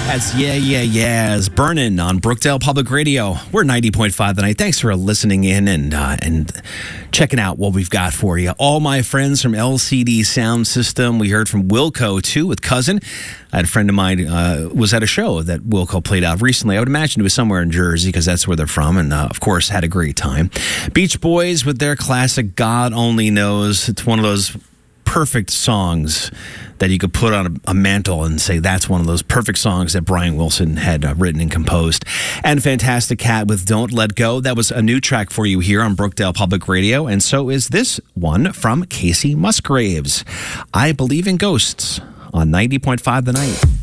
That's It's Burnin' on Brookdale Public Radio. We're 90.5 The Night. Thanks for listening in and checking out what we've got for you. All my friends from LCD Sound System. We heard from Wilco, too, with Cousin. I had a friend of mine was at a show that Wilco played out recently. I would imagine it was somewhere in Jersey because that's where they're from, and of course had a great time. Beach Boys with their classic God Only Knows. It's one of those perfect songs that you could put on a mantle and say that's one of those perfect songs that Brian Wilson had written and composed. And Fantastic Cat with Don't Let Go. That was a new track for you here on Brookdale Public Radio, and so is this one from Casey Musgraves. I Believe in Ghosts on 90.5 The Night.